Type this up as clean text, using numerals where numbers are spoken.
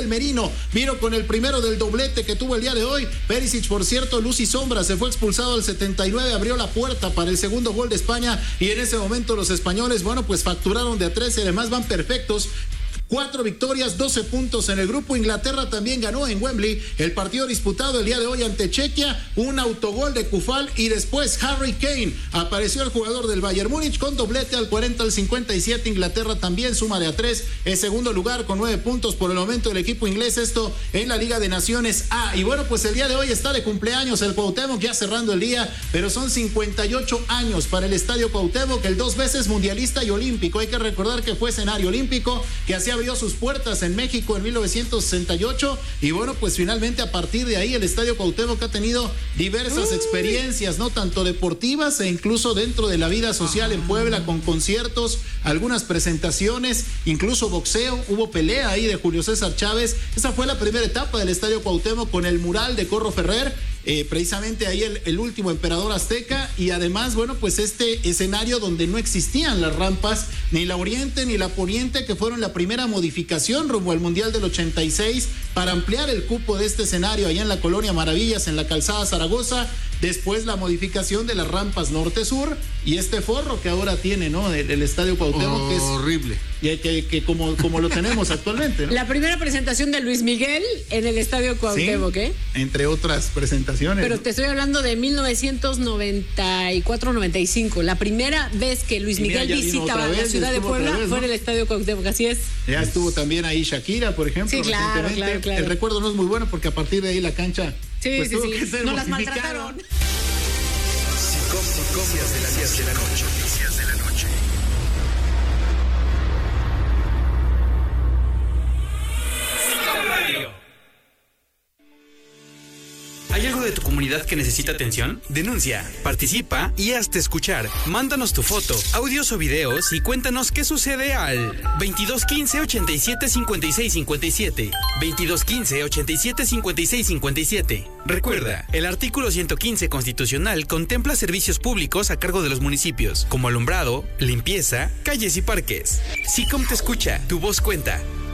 Miguel Merino vino con el primero del doblete que tuvo el día de hoy. Perisic, por cierto, luz y sombra, se fue expulsado al 79, abrió la puerta para el segundo gol de España y en ese momento los españoles, bueno, pues facturaron de a 3 y además van perfectos. 4 victorias, 12 puntos en el grupo. Inglaterra también ganó en Wembley el partido disputado el día de hoy ante Chequia, un autogol de Kufal y después Harry Kane. Apareció el jugador del Bayern Múnich con doblete al 40 al 57. Inglaterra también suma de a 3 en segundo lugar con 9 puntos por el momento el equipo inglés, esto en la Liga de Naciones A. Y bueno, pues el día de hoy está de cumpleaños el Cuauhtémoc, ya cerrando el día, pero son 58 años para el Estadio Cuauhtémoc, el 2 veces mundialista y olímpico. Hay que recordar que fue escenario olímpico, que hacía abrió sus puertas en México en 1968 y bueno, pues finalmente a partir de ahí el Estadio Cuauhtémoc ha tenido diversas experiencias, no tanto deportivas e incluso dentro de la vida social en Puebla, con conciertos, algunas presentaciones, incluso boxeo, hubo pelea ahí de Julio César Chávez. Esa fue la primera etapa del Estadio Cuauhtémoc con el mural de Corro Ferrer, precisamente ahí el último emperador azteca, y además, bueno, pues este escenario donde no existían las rampas, ni la oriente ni la poniente, que fueron la primera modificación rumbo al Mundial del 86 para ampliar el cupo de este escenario allá en la Colonia Maravillas, en la Calzada Zaragoza. Después la modificación de las rampas norte-sur y este forro que ahora tiene, ¿no? El Estadio Cuauhtémoc, que es horrible. Que como lo tenemos actualmente, ¿no? La primera presentación de Luis Miguel en el Estadio Cuauhtémoc, sí, ¿eh? Entre otras presentaciones. Pero te estoy hablando de 1994-95. La primera vez que Luis Miguel visitaba la ciudad de Puebla fue en el Estadio Cuauhtémoc, así es. Ya estuvo también ahí Shakira, por ejemplo. Sí, claro. El recuerdo no es muy bueno porque a partir de ahí la cancha... Sí, pues sí. No las maltrataron. Noticias de la noche. ¿Hay algo de tu comunidad que necesita atención? Denuncia, participa y hazte escuchar. Mándanos tu foto, audios o videos y cuéntanos qué sucede al 2215 87 56 57. 2215 87 56 57. Recuerda, el artículo 115 constitucional contempla servicios públicos a cargo de los municipios, como alumbrado, limpieza, calles y parques. SICOM te escucha, tu voz cuenta.